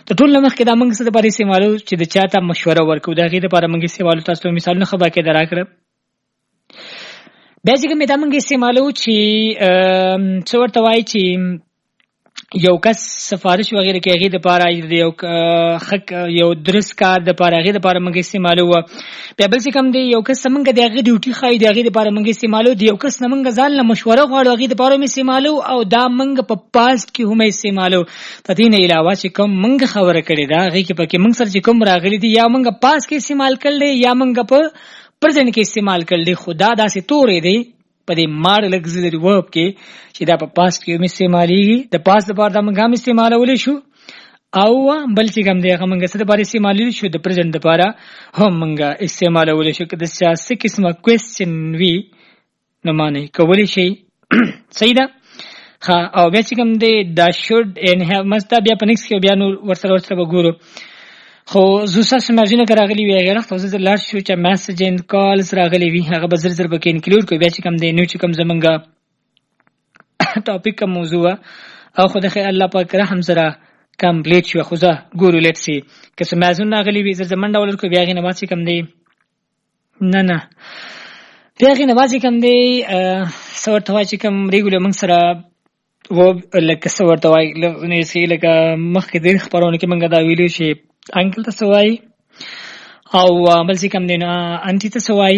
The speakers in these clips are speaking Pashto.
د ټول مخکې دا موږ څه د پاره استعمالو چې د چاته مشوره ورکو دا غي د پاره موږ استعمالو تاسو ته مثالونه خبره کې دراکړه بیا چې کوم دا موږ استعمالو چې څو ورته وایي چې یو کس سفارش وغیرہ کې هغه د پاره یو حق یو درس کار د پاره هغه د پاره موږ استعمالو په بل څه کم دی یو کس موږ د هغه ډیوټي خای د هغه د پاره موږ استعمالو دی یو کس موږ ځان له مشوره غواړو هغه د پاره موږ استعمالو او دا موږ په پاست کې هم استعمالو په دې نه علاوه چې کوم موږ خبره کړې دا هغه کې پکې موږ سره چې کوم راغلي دي یا موږ پاست کې استعمال کړل یا موږ په پرزنټ کې استعمال کړل خدا داسې تورې دی په دې ماډل اگزیلری ورب کې چې دا په پاست کې هم استعماليږي د پاست لپاره دا موږ هم استعمالولې شو او بل چې کوم دی هغه موږ سره لپاره استعمالولې شو د پرزنټ لپاره هم موږ استعمالولې شو که د سیاسي قسمه کوېسچن وی نو معنی کولې شي صحیح ده ها او بیا چې کوم دی دا شود ان هاف مستا بیا په نیکس کې بیا نو ورسره وګورو خو زوسه سمجنه راغلی وی هغه وخت زه لاړ شو چې میسج اند کالز راغلی وی هغه به زر به کې انکلود کوي بیا چې کوم دی نو چې کوم زمونږه ټاپک کوم موضوع او خو د الله پاک رحم سره کمپلیټ شو خو زه ګورو لیټ سي که سمجنه راغلی وی زر زمنده ولر کوي بیا غي نه واسي کوم دی نه بیا غي نه واسي کوم دی سورت وای چې کوم ریګولر موږ سره و لکه سورت وای نه سي لکه مخکې د خبرونه کې موږ دا ویلو شي انکل ته سوای او بل څه کوم دی نه انټي ته سوای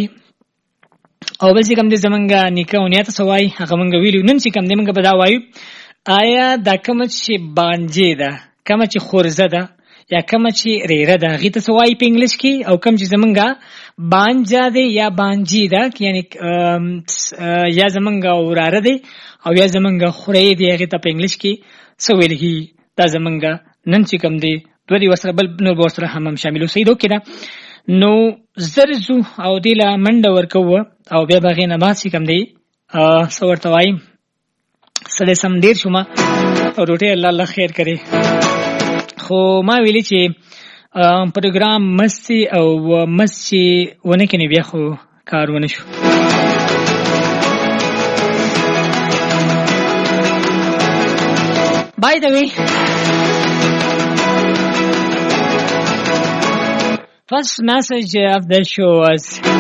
او بل څه کوم دی زمونږه نیکونه ته سوای هغه موږ ویلو نن چې کوم دی موږ به دا وایو آیا دا کوم چې بانجې ده کوم چې خورزه ده یا کوم چې ریره ده غي ته سوای په انګلیش کې او کوم چې زمونږه بانجا ده یا بانجی ده یعنی یا زمونږه وراره ده او یا زمونږه خورې دی هغه ته په انګلیش کې سویلږي دا زمونږه نن چې کوم دی دوی وسره بل نو ورسره هم شامل اوسېدو کړه نو زرزو او دیلا منډه ورکوه او بیا بغې نه ماسي کم دی سورته وایم سده سم ډیر شوما او روټي الله خیر کړي خو ما ویلي چې پروګرام مستی او مستی ونه کې نه بیا خو کارونه شو by the way first message of the show was